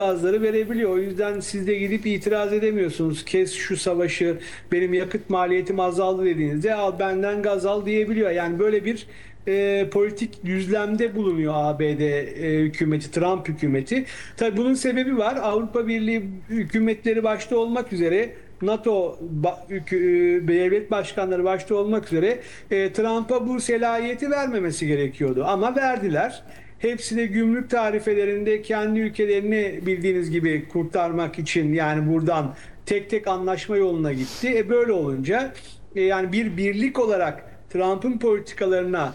gazları verebiliyor. O yüzden siz de gidip itiraz edemiyorsunuz. Kes şu savaşı, benim yakıt maliyetim azaldı dediğinizde al benden gaz al diyebiliyor. Yani böyle bir politik düzlemde bulunuyor ABD hükümeti, Trump hükümeti. Tabii bunun sebebi var. Avrupa Birliği hükümetleri başta olmak üzere NATO devlet başkanları başta olmak üzere Trump'a bu selahiyeti vermemesi gerekiyordu. Ama verdiler. Hepsi de gümrük tarifelerinde kendi ülkelerini bildiğiniz gibi kurtarmak için yani buradan tek tek anlaşma yoluna gitti. Böyle olunca yani bir birlik olarak Trump'ın politikalarına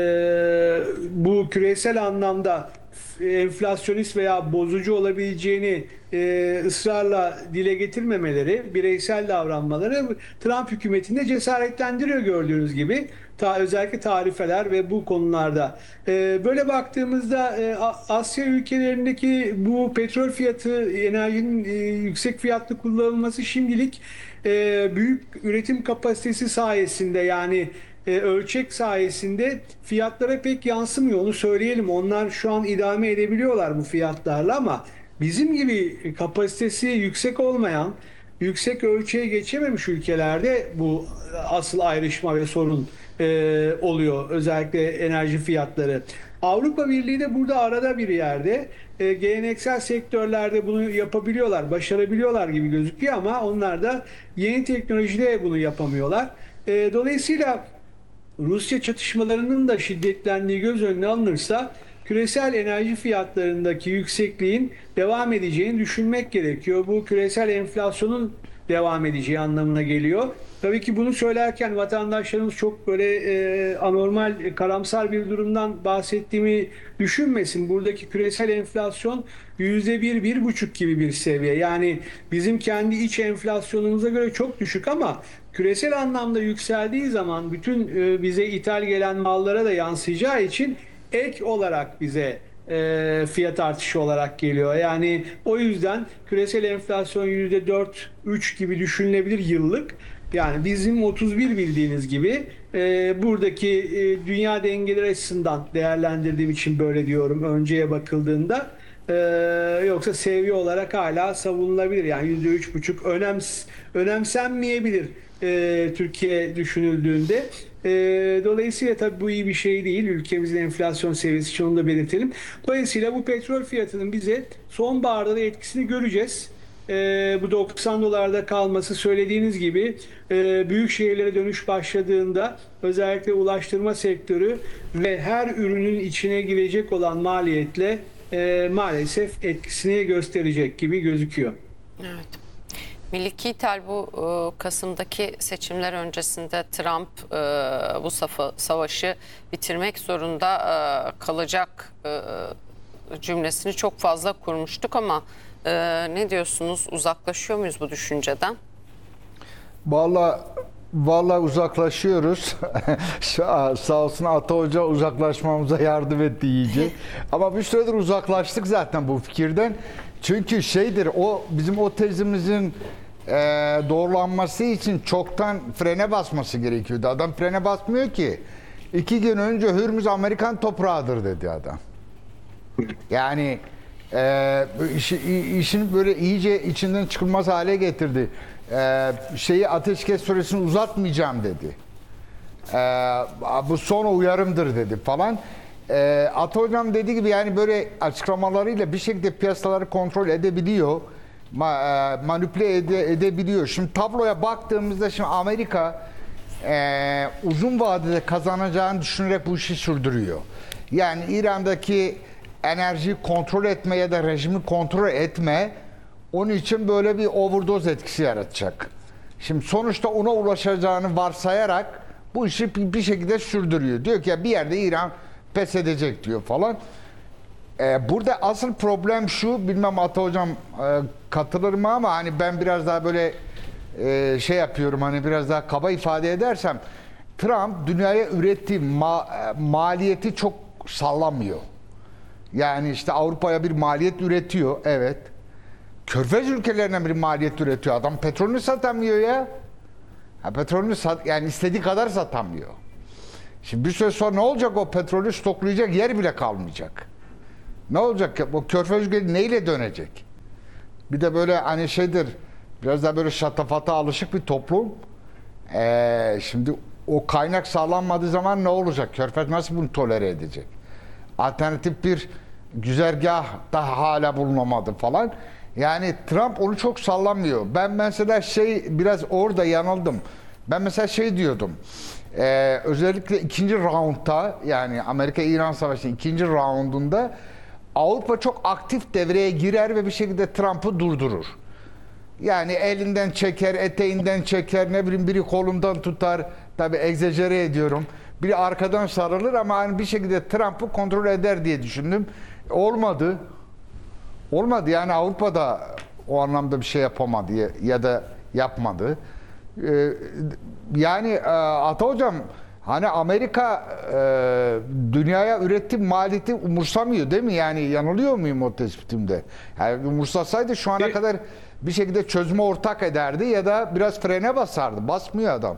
bu küresel anlamda enflasyonist veya bozucu olabileceğini ısrarla dile getirmemeleri, bireysel davranmaları Trump hükümetinde cesaretlendiriyor gördüğünüz gibi. Özellikle tarifeler ve bu konularda. Böyle baktığımızda Asya ülkelerindeki bu petrol fiyatı, enerjinin yüksek fiyatlı kullanılması şimdilik büyük üretim kapasitesi sayesinde yani ölçek sayesinde fiyatlara pek yansımıyor. Onu söyleyelim. Onlar şu an idame edebiliyorlar bu fiyatlarla ama bizim gibi kapasitesi yüksek olmayan, yüksek ölçeğe geçememiş ülkelerde bu asıl ayrışma ve sorun oluyor. Özellikle enerji fiyatları. Avrupa Birliği de burada arada bir yerde geleneksel sektörlerde bunu yapabiliyorlar, başarabiliyorlar gibi gözüküyor ama onlar da yeni teknolojide bunu yapamıyorlar. Dolayısıyla Rusya çatışmalarının da şiddetlendiği göz önüne alınırsa küresel enerji fiyatlarındaki yüksekliğin devam edeceğini düşünmek gerekiyor. Bu küresel enflasyonun devam edeceği anlamına geliyor. Tabii ki bunu söylerken vatandaşlarımız çok böyle anormal, karamsar bir durumdan bahsettiğimi düşünmesin. Buradaki küresel enflasyon %1, 1,5 gibi bir seviye. Yani bizim kendi iç enflasyonumuza göre çok düşük ama küresel anlamda yükseldiği zaman bütün bize ithal gelen mallara da yansıyacağı için ek olarak bize fiyat artışı olarak geliyor. Yani o yüzden küresel enflasyon %4-3 gibi düşünülebilir yıllık. Yani bizim 31 bildiğiniz gibi buradaki dünya dengeleri açısından değerlendirdiğim için böyle diyorum önceye bakıldığında. Yoksa seviye olarak hala savunulabilir. Yani %3,5 önemsenmeyebilir Türkiye düşünüldüğünde. Dolayısıyla tabii bu iyi bir şey değil. Ülkemizin enflasyon seviyesi için onu da belirtelim. Dolayısıyla bu petrol fiyatının bize sonbaharda da etkisini göreceğiz. Bu 90 dolarda kalması söylediğiniz gibi büyük şehirlere dönüş başladığında özellikle ulaştırma sektörü ve her ürünün içine girecek olan maliyetle maalesef etkisini gösterecek gibi gözüküyor. Evet. Milli İthal bu Kasım'daki seçimler öncesinde Trump bu savaşı bitirmek zorunda kalacak cümlesini çok fazla kurmuştuk ama ne diyorsunuz? Uzaklaşıyor muyuz bu düşünceden? Vallahi uzaklaşıyoruz. Sağ olsun Ata Hoca uzaklaşmamıza yardım etti iyice. Ama bir süredir uzaklaştık zaten bu fikirden. Çünkü bizim o tezimizin doğrulanması için çoktan frene basması gerekiyordu. Adam frene basmıyor ki. 2 gün önce Hürmüz Amerikan toprağıdır dedi adam. Yani işin böyle iyice içinden çıkılmaz hale getirdi. Ateşkes süresini uzatmayacağım dedi. Bu son uyarımdır dedi falan. Ata Hocam dediği gibi yani böyle açıklamalarıyla bir şekilde piyasaları kontrol edebiliyor. Manipüle edebiliyor. Şimdi tabloya baktığımızda şimdi Amerika uzun vadede kazanacağını düşünerek bu işi sürdürüyor. Yani İran'daki enerjiyi kontrol etme ya da rejimi kontrol etme onun için böyle bir overdose etkisi yaratacak. Şimdi sonuçta ona ulaşacağını varsayarak bu işi bir şekilde sürdürüyor. Diyor ki ya bir yerde İran pes edecek diyor falan. Burada asıl problem şu, bilmem Ata Hocam katılır mı ama hani ben biraz daha böyle yapıyorum hani biraz daha kaba ifade edersem Trump dünyaya ürettiği maliyeti çok sallamıyor. Yani işte Avrupa'ya bir maliyet üretiyor, evet. Körfez ülkelerine bir maliyet üretiyor. Adam petrolünü satamıyor ya. Yani istediği kadar satamıyor. Şimdi bir süre sonra ne olacak, o petrolü stoklayacak yer bile kalmayacak. Ne olacak? O Körfez ülkeleri neyle dönecek? Bir de böyle hani şeydir, biraz da böyle şatafata alışık bir toplum. Şimdi o kaynak sağlanmadığı zaman ne olacak? Körfez nasıl bunu tolere edecek? Alternatif bir güzergah da hala bulunamadı falan. Yani Trump onu çok sallamıyor. Ben mesela biraz orada yanıldım. Ben mesela diyordum. Özellikle ikinci roundda, yani Amerika-İran Savaşı'nın ikinci roundunda Avrupa çok aktif devreye girer ve bir şekilde Trump'ı durdurur. Yani elinden çeker, eteğinden çeker, ne bileyim biri kolundan tutar. Tabi egzajere ediyorum. Biri arkadan sarılır ama hani bir şekilde Trump'ı kontrol eder diye düşündüm. Olmadı. Olmadı, yani Avrupa'da o anlamda bir şey yapamadı ya da yapmadı. Yani Ata Hocam, hani Amerika dünyaya üretim maliyeti umursamıyor değil mi? Yani yanılıyor muyum o tespitimde? Yani umursasaydı şu ana kadar bir şekilde çözüme ortak ederdi ya da biraz frene basardı. Basmıyor adam.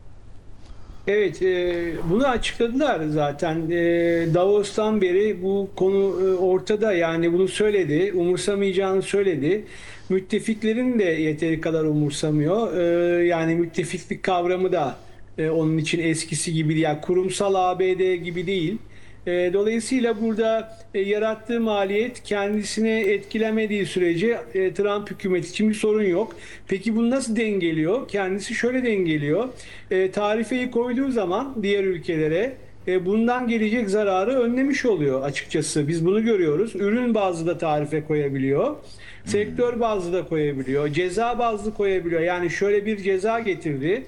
Evet, bunu açıkladılar zaten. Davos'tan beri bu konu ortada. Yani bunu söyledi, umursamayacağını söyledi. Müttefiklerin de yeteri kadar umursamıyor. Yani müttefiklik kavramı da onun için eskisi gibi değil. Yani kurumsal ABD gibi değil. Dolayısıyla burada yarattığı maliyet kendisini etkilemediği sürece Trump hükümeti için bir sorun yok. Peki bunu nasıl dengeliyor? Kendisi şöyle dengeliyor. Tarifeyi koyduğu zaman diğer ülkelere bundan gelecek zararı önlemiş oluyor açıkçası. Biz bunu görüyoruz. Ürün bazlı da tarife koyabiliyor. Sektör bazlı da koyabiliyor. Ceza bazlı koyabiliyor. Yani şöyle bir ceza getirdi.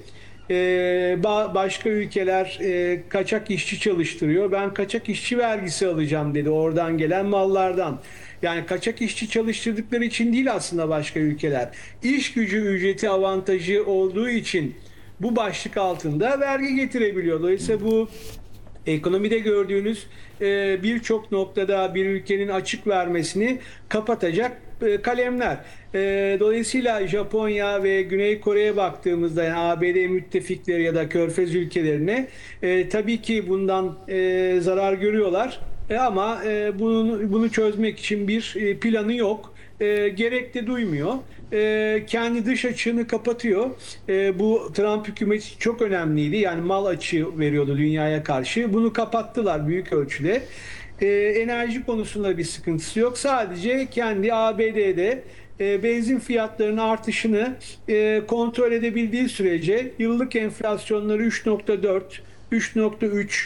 Başka ülkeler kaçak işçi çalıştırıyor. Ben kaçak işçi vergisi alacağım dedi oradan gelen mallardan. Yani kaçak işçi çalıştırdıkları için değil aslında başka ülkeler. İş gücü ücreti avantajı olduğu için bu başlık altında vergi getirebiliyor. Dolayısıyla bu ekonomide gördüğünüz birçok noktada bir ülkenin açık vermesini kapatacak kalemler. Dolayısıyla Japonya ve Güney Kore'ye baktığımızda, yani ABD müttefikleri ya da Körfez ülkelerine tabii ki bundan zarar görüyorlar. Ama bunu çözmek için bir planı yok. Gerek de duymuyor. Kendi dış açığını kapatıyor. Bu Trump hükümeti çok önemliydi. Yani mal açığı veriyordu dünyaya karşı. Bunu kapattılar büyük ölçüde. Enerji konusunda bir sıkıntısı yok. Sadece kendi ABD'de benzin fiyatlarının artışını kontrol edebildiği sürece yıllık enflasyonları 3.4, 3.3,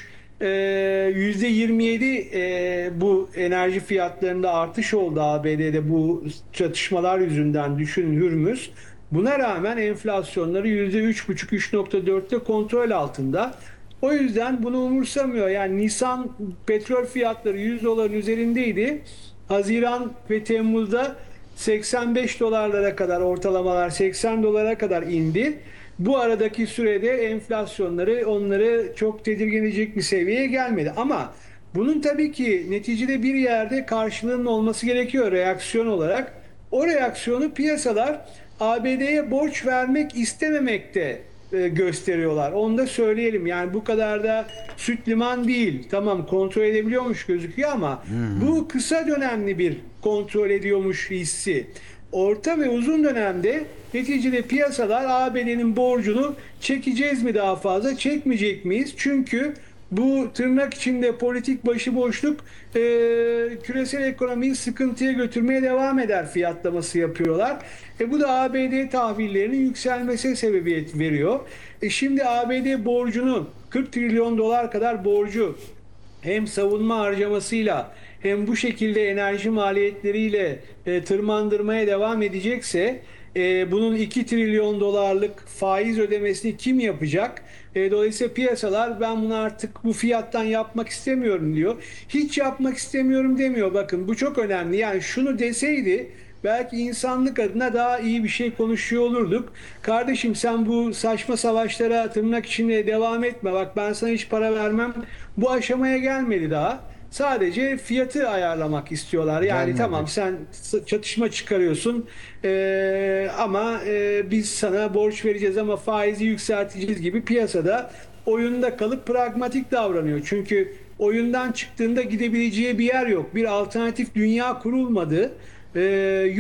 %27 bu enerji fiyatlarında artış oldu ABD'de bu çatışmalar yüzünden, düşünün Hürmüz. Buna rağmen enflasyonları %3.5-3.4'te kontrol altında. O yüzden bunu umursamıyor. Yani Nisan petrol fiyatları 100 doların üzerindeydi. Haziran ve Temmuz'da 85 dolarlara kadar, ortalamalar 80 dolara kadar indi. Bu aradaki sürede enflasyonları onları çok tedirgin edecek bir seviyeye gelmedi. Ama bunun tabii ki neticede bir yerde karşılığının olması gerekiyor reaksiyon olarak. O reaksiyonu piyasalar ABD'ye borç vermek istememekte gösteriyorlar. Onu da söyleyelim. Yani bu kadar da süt liman değil. Tamam, kontrol edebiliyormuş gözüküyor ama bu kısa dönemli bir kontrol ediyormuş hissi. Orta ve uzun dönemde neticede piyasalar ABD'nin borcunu çekeceğiz mi daha fazla, çekmeyecek miyiz? Çünkü bu tırnak içinde politik başıboşluk küresel ekonomiyi sıkıntıya götürmeye devam eder fiyatlaması yapıyorlar. Bu da ABD tahvillerinin yükselmesine sebebiyet veriyor. Şimdi ABD borcunu 40 trilyon dolar kadar borcu hem savunma harcamasıyla hem bu şekilde enerji maliyetleriyle tırmandırmaya devam edecekse bunun 2 trilyon dolarlık faiz ödemesini kim yapacak? Dolayısıyla piyasalar ben bunu artık bu fiyattan yapmak istemiyorum diyor. Hiç yapmak istemiyorum demiyor. Bakın bu çok önemli. Yani şunu deseydi belki insanlık adına daha iyi bir şey konuşuyor olurduk. Kardeşim sen bu saçma savaşlara tırnak içinde devam etme. Bak ben sana hiç para vermem. Bu aşamaya gelmedi daha. Sadece fiyatı ayarlamak istiyorlar. Yani Gelmedi. tamam sen çatışma çıkarıyorsun ama biz sana borç vereceğiz ama faizi yükselteceğiz gibi piyasada oyunda kalıp pragmatik davranıyor. Çünkü oyundan çıktığında gidebileceği bir yer yok. Bir alternatif dünya kurulmadı.